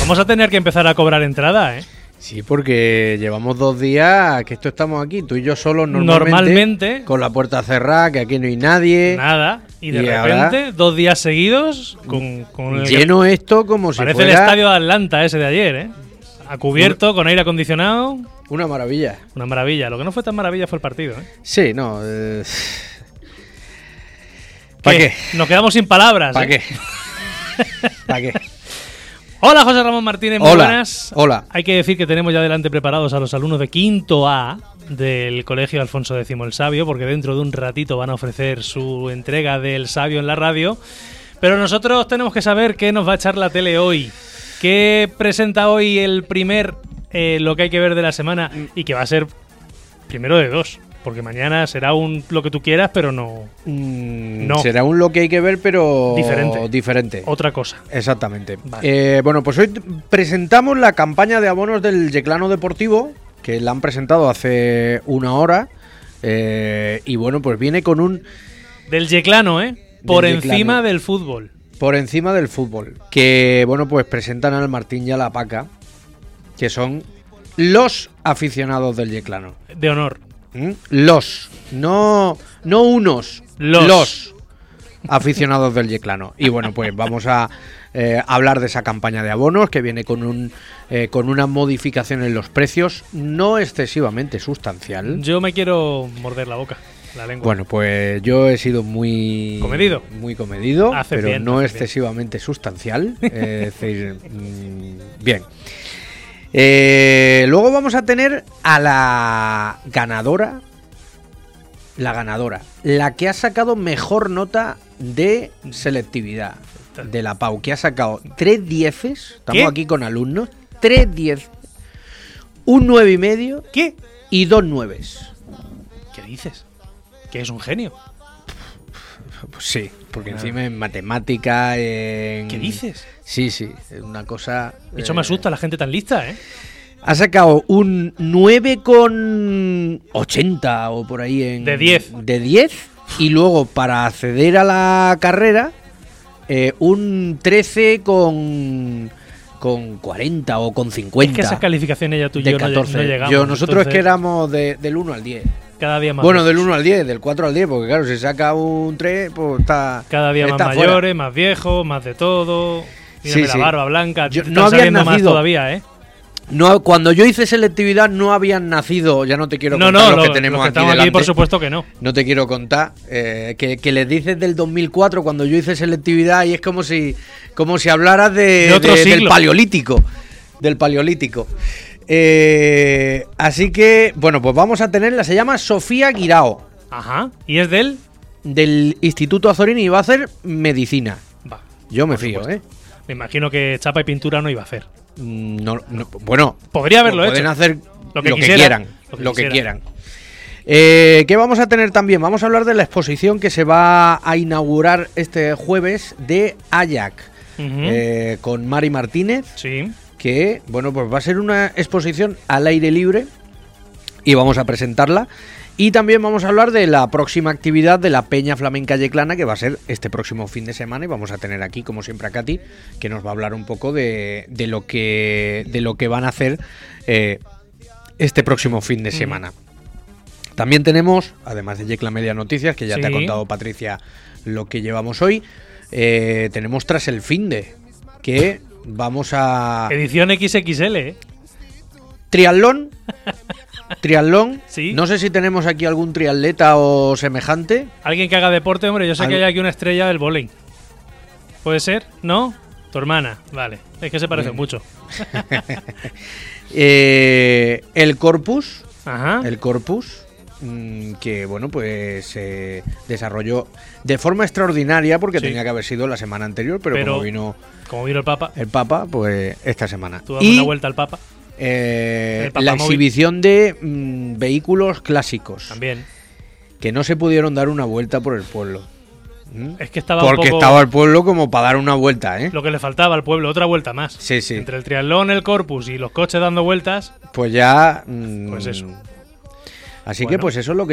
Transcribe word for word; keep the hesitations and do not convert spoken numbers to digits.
Vamos a tener que empezar a cobrar entrada, ¿eh? Sí, porque llevamos dos días que esto estamos aquí, tú y yo solos normalmente, Normalmente. con la puerta cerrada, que aquí no hay nadie. Nada. Y de Y repente, ahora, dos días seguidos, con, con el lleno esto como si Parece fuera el estadio de Atlanta ese de ayer, ¿eh? A cubierto, con aire acondicionado. una maravilla. Una maravilla. Lo que no fue tan maravilla fue el partido, ¿eh? Sí, no. Eh... ¿Para qué? Nos quedamos sin palabras. ¿Para ¿eh? qué? ¿Para qué? Hola, José Ramón Martínez, muy Hola, buenas. hola. Hay que decir que tenemos ya delante preparados a los alumnos de quinto A del Colegio Alfonso X el Sabio, porque dentro de un ratito van a ofrecer su entrega del Sabio en la radio. Pero nosotros tenemos que saber qué nos va a echar la tele hoy. ¿Qué presenta hoy el primer eh, lo que hay que ver de la semana? Y que va a ser primero de dos. Porque mañana será un lo que tú quieras, pero no. Mm, No. Será un lo que hay que ver, pero Diferente. diferente. Otra cosa. Exactamente. Vale. Eh, bueno, pues hoy presentamos la campaña de abonos del Yeclano Deportivo, que la han presentado hace una hora. Eh, y bueno, pues viene con un Del Yeclano, ¿eh? Por Del encima Yeclano. del fútbol. por encima del fútbol. Que bueno, pues presentan al Martín y a la Paca, que son los aficionados del Yeclano. De honor. ¿Mm? Los, no, no unos, Los. los aficionados del Yeclano. Y bueno, pues vamos a eh, hablar de esa campaña de abonos que viene con un eh, con una modificación en los precios no excesivamente sustancial. Yo me quiero morder la boca, la lengua. Bueno, pues yo he sido muy ¿Comedido? muy comedido, Haces pero bien, no haces bien. excesivamente sustancial. Eh, es decir, mm, bien. Eh, luego vamos a tener a la ganadora, la ganadora, la que ha sacado mejor nota de selectividad de la P A U, que ha sacado tres dieces, estamos ¿Qué? aquí con alumnos, tres diez, un nueve y medio ¿Qué? y dos nueves. ¿Qué dices? Que es un genio. Pues sí, porque Ah. encima en matemática, en... ¿Qué dices? Sí, sí, es una cosa... De hecho, eh, me asusta la gente tan lista, ¿eh? Ha sacado un nueve con ochenta o por ahí en... De diez. De diez. Y luego, para acceder a la carrera, eh, un trece con... con cuarenta o con cincuenta. Es que esas calificaciones ya tú y de yo no, lle- catorce. no llegamos. Yo, nosotros es entonces, que éramos de- del uno al diez. cada día más Bueno, del viejos. uno al diez, del cuatro al diez, porque claro, si saca un tres, pues está... Cada día más está fuera. mayores, más viejos, más de todo. Mírame Sí, la sí. barba blanca. Yo- te no están habían saliendo más nacido. todavía, ¿eh? No, cuando yo hice selectividad no habían nacido, ya no te quiero No, contar no, lo lo- que tenemos los que aquí estamos aquí, delante. por supuesto que no. No te quiero contar, eh, que, que les dices del dos mil cuatro cuando yo hice selectividad y es como si como si hablaras de, De otro de- del siglo. paleolítico, del paleolítico. Eh, así que, bueno, pues vamos a tenerla, se llama Sofía Guirao, Ajá. ¿Y es de él? del Instituto Azorín, y va a hacer medicina. Va. Yo me Por fío, supuesto. ¿eh? Me imagino que chapa y pintura no iba a hacer. Mm, No, no, bueno, Podría haberlo pueden hecho. hacer Lo lo que que, quisiera, quieran, lo que lo que quisiera. quieran. Eh, ¿Qué vamos a tener también? Vamos a hablar de la exposición que se va a inaugurar este jueves de Ajax, Ujú. eh, con Mari Martínez, Sí. que bueno, pues va a ser una exposición al aire libre y vamos a presentarla. Y también vamos a hablar de la próxima actividad de la Peña Flamenca Yeclana, que va a ser este próximo fin de semana, y vamos a tener aquí, como siempre, a Katy, que nos va a hablar un poco de, de lo que de lo que van a hacer eh, este próximo fin de semana. También tenemos, además de Yecla Media Noticias, que ya te ha Sí. contado Patricia lo que llevamos hoy, eh, tenemos Tras el Finde, que vamos a... Edición equis equis ele, ¿eh? Triatlón. Triatlón. Sí. No sé si tenemos aquí algún triatleta o semejante. Alguien que haga deporte, hombre. Yo sé Algo- que hay aquí una estrella del vóley. ¿Puede ser? ¿No? Tu hermana. Vale. Es que se parece Bien. mucho. Eh, el Corpus. Ajá. El Corpus. mm, Que bueno, pues se desarrolló de forma extraordinaria, porque Sí. tenía que haber sido la semana anterior, pero, Pero- como vino Como vino el Papa. el Papa, pues esta semana. Tú dame Y una vuelta al Papa. eh, El Papa la móvil. exhibición de mm, vehículos clásicos También. que no se pudieron dar una vuelta por el pueblo. ¿Mm? Es que estaba Porque un poco estaba el pueblo como para dar una vuelta, ¿eh? lo que le faltaba al pueblo. Otra vuelta más. Sí, sí. Entre el triatlón, el corpus y los coches dando vueltas. Pues ya... mm, Pues eso. Así Bueno. que pues eso es lo que